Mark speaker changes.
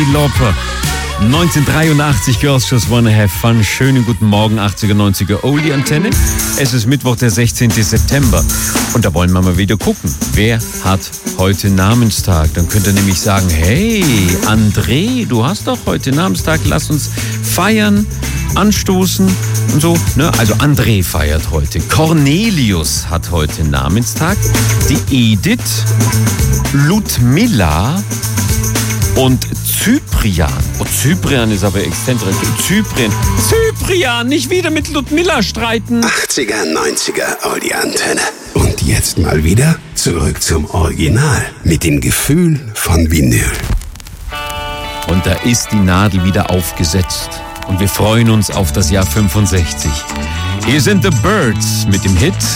Speaker 1: Cyndi Lauper. 1983, Girls Just Wanna Have Fun. Schönen guten Morgen, 80er, 90er Oldie-Antenne. Es ist Mittwoch, der 16. September. Und da wollen wir mal wieder gucken, wer hat heute Namenstag. Dann könnt ihr nämlich sagen, hey, André, du hast doch heute Namenstag. Lass uns feiern, anstoßen und so. Ne? Also André feiert heute. Cornelius hat heute Namenstag. Die Edith, Ludmilla und Cyprian. Oh, Cyprian ist aber exzentrisch. Cyprian, nicht wieder mit Ludmilla streiten.
Speaker 2: 80er, 90er Audi-Antenne. Und jetzt mal wieder zurück zum Original. Mit dem Gefühl von Vinyl.
Speaker 1: Und da ist die Nadel wieder aufgesetzt. Und wir freuen uns auf das Jahr 65. Hier sind The Birds mit dem Hit